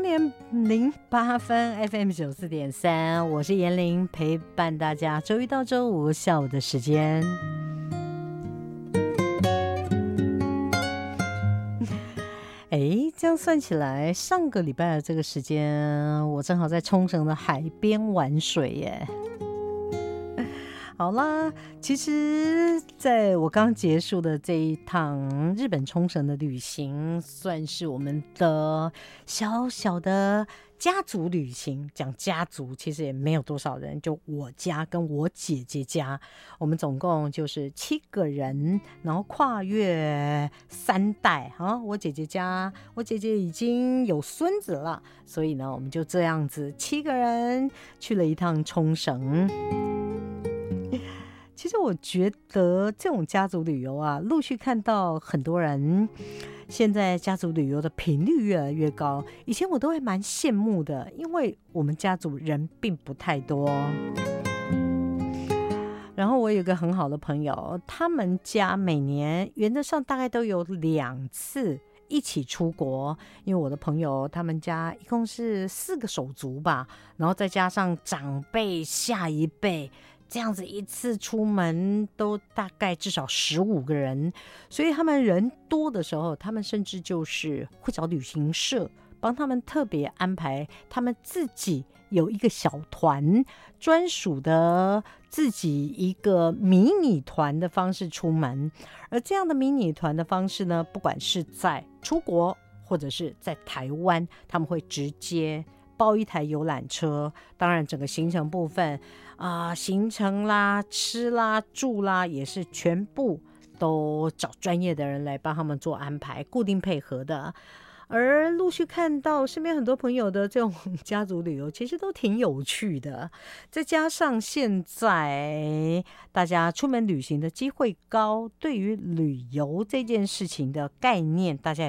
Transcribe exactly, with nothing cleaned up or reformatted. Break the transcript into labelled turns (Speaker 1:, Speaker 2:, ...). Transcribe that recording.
Speaker 1: 两点零八分 F M 九四点三，我是严玲，陪伴大家周一到周五下午的时间。哎，这样算起来，上个礼拜的这个时间，我正好在冲绳的海边玩水耶。好啦，其实在我刚结束的这一趟日本冲绳的旅行，算是我们的小小的家族旅行。讲家族其实也没有多少人，就我家跟我姐姐家，我们总共就是七个人，然后跨越三代啊。我姐姐家，我姐姐已经有孙子了，所以呢，我们就这样子七个人去了一趟冲绳。其实我觉得这种家族旅游啊，陆续看到很多人现在家族旅游的频率越来越高。以前我都还蛮羡慕的，因为我们家族人并不太多。然后我有一个很好的朋友，他们家每年原则上大概都有两次一起出国，因为我的朋友他们家一共是四个手足吧，然后再加上长辈下一辈，这样子一次出门都大概至少十五个人，所以他们人多的时候，他们甚至就是会找旅行社帮他们特别安排，他们自己有一个小团专属的自己一个迷你团的方式出门。而这样的迷你团的方式呢，不管是在出国或者是在台湾，他们会直接包一台游览车，当然整个行程部分啊、呃，行程啦、吃啦、住啦，也是全部都找专业的人来帮他们做安排，固定配合的。而陆续看到身边很多朋友的这种家族旅游，其实都挺有趣的。再加上现在大家出门旅行的机会高，对于旅游这件事情的概念，大家